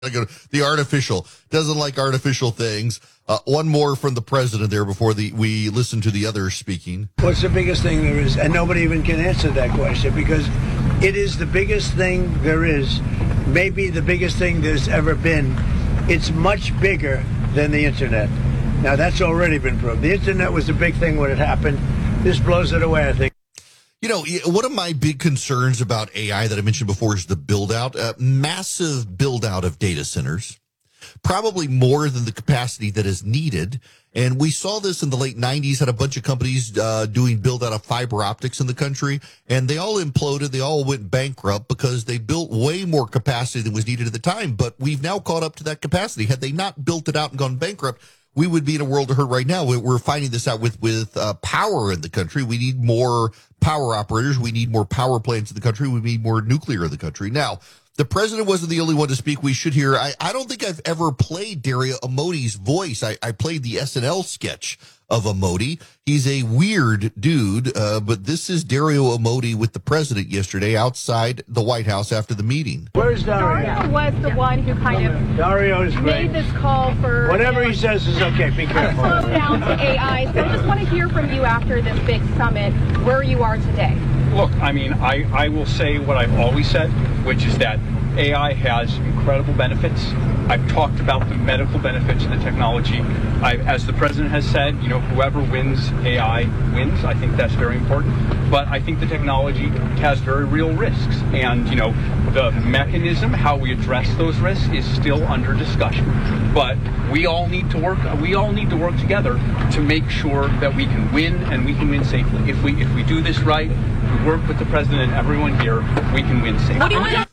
The artificial doesn't like artificial things. One more from the president there before we listen to the others speaking. What's the biggest thing there is? And nobody even can answer that question because it is the biggest thing there is. Maybe the biggest thing there's ever been. It's much bigger than the internet. Now that's already been proved. The internet was the big thing when it happened. This blows it away, I think. You know, one of my big concerns about AI that I mentioned before is the build out, massive build out of data centers, probably more than the capacity that is needed. And we saw this in the late 90s, had a bunch of companies doing build out of fiber optics in the country, and they all imploded. They all went bankrupt because they built way more capacity than was needed at the time. But we've now caught up to that capacity. Had they not built it out and gone bankrupt, we would be in a world of hurt right now. We're finding this out with power in the country. We need more power operators. We need more power plants in the country. We need more nuclear in the country. Now, the president wasn't the only one to speak. We should hear. I don't think I've ever played Dario Amodi's voice. I played the SNL sketch of Amodi. He's a weird dude, but this is Dario Amodi with the president yesterday outside the White House after the meeting. Where's Dario? Dario was the one who kind of Dario's made this call for... Whatever he says is okay. Be careful. Slow down to AI. So I just want to hear from you after this big summit, where you are today. Look, I mean, I will say what I've always said, which is that AI has incredible benefits. I've talked about the medical benefits of the technology. As the president has said, you know, whoever wins AI wins. I think that's very important. But I think the technology has very real risks. And, you know, the mechanism, how we address those risks is still under discussion. But we all need to work together to make sure that we can win and we can win safely. If we do this right, we work with the president and everyone here, we can win safely.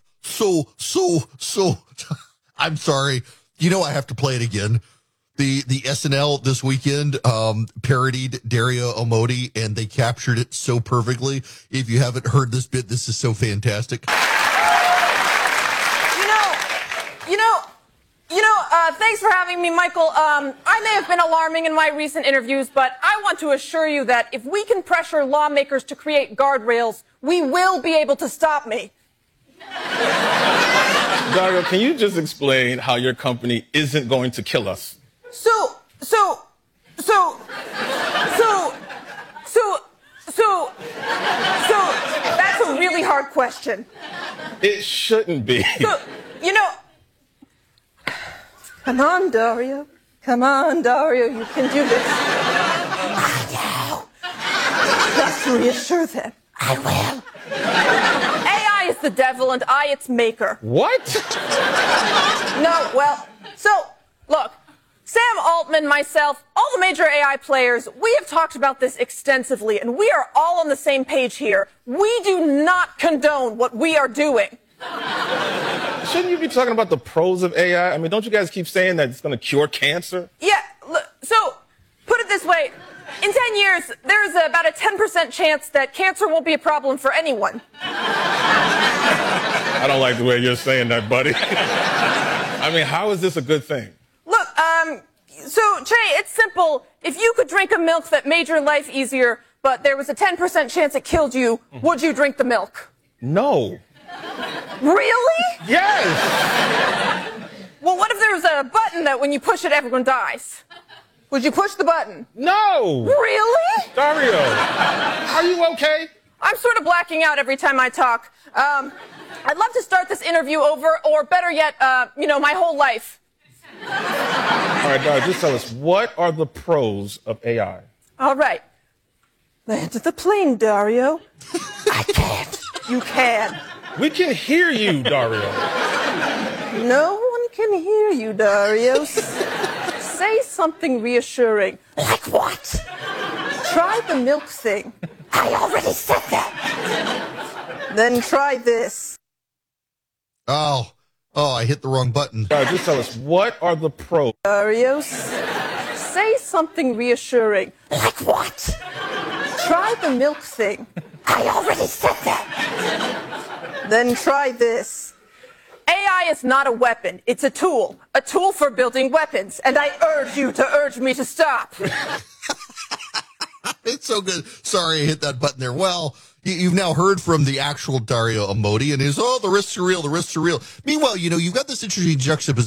So, I'm sorry. You know, I have to play it again. The SNL this weekend parodied Dario Amodi, and they captured it so perfectly. If you haven't heard this bit, this is so fantastic. Thanks for having me, Michael. I may have been alarming in my recent interviews, but I want to assure you that if we can pressure lawmakers to create guardrails, we will be able to stop me. Dario, can you just explain how your company isn't going to kill us? That's a really hard question. It shouldn't be. Come on, Dario. Come on, Dario. You can do this. I know. Just reassure them. I will. AI is the devil and I its maker. What? No, well, so, look, Sam Altman, myself, all the major AI players, we have talked about this extensively, and we are all on the same page here. We do not condone what we are doing. Shouldn't you be talking about the pros of AI? I mean, don't you guys keep saying that it's going to cure cancer? Yeah, so, put it this way. In 10 years, there's about a 10% chance that cancer won't be a problem for anyone. I don't like the way you're saying that, buddy. I mean, how is this a good thing? Look, so, Che, it's simple. If you could drink a milk that made your life easier, but there was a 10% chance it killed you, would you drink the milk? No. Really? Yes! Well, what if there was a button that when you push it, everyone dies? Would you push the button? No! Really? Dario, are you okay? I'm sort of blacking out every time I talk. I'd love to start this interview over, or better yet, my whole life. All right, Dario, just tell us, what are the pros of AI? All right. Land the plane, Dario. I can't. You can. We can hear you, Dario. No one can hear you, Dario. Say something reassuring. Like what? Try the milk thing. I already said that. Then try this. Oh, I hit the wrong button. Just tell us, what are the pros? Dario, say something reassuring. Like what? Try the milk thing. I already said that. Then try this. AI is not a weapon. It's a tool for building weapons. And I urge you to urge me to stop. It's so good. Sorry, I hit that button there. Well, You've now heard from the actual Dario Amodei and his, the risks are real, the risks are real. Meanwhile, you've got this interesting juxtaposition